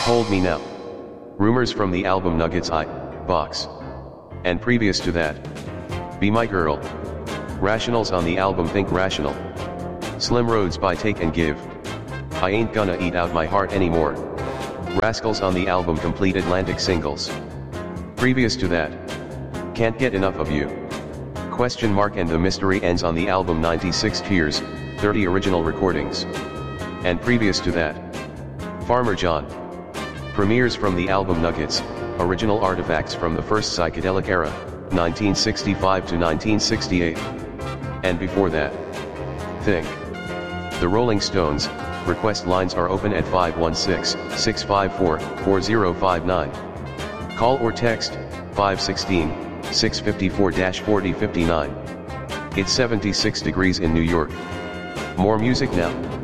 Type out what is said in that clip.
Hold Me Now. Rumors from the album Nuggets I, Box. And previous to that, Be My Girl. Rationals on the album Think Rational. Slim Roads by Take and Give. I Ain't Gonna Eat Out My Heart Anymore. Rascals on the album Complete Atlantic Singles. Previous to that, Can't Get Enough of You. Question Mark and The Mystery Ends on the album 96 Tears, 30 original recordings. And previous to that, Farmer John. Premieres from the album Nuggets, original artifacts from the first psychedelic era, 1965 to 1968. And before that, Think. The Rolling Stones. Request lines are open at 516-654-4059. Call or text, 516-654-4059. It's 76 degrees in New York. More music now.